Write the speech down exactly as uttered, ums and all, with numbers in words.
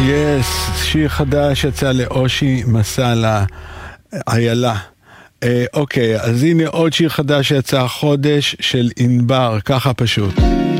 יס, שיר חדש יצא לאושי מסאלה, איילה. אה, אוקיי, אז הנה עוד שיר חדש שיצא החודש של אינבר, ככה פשוט.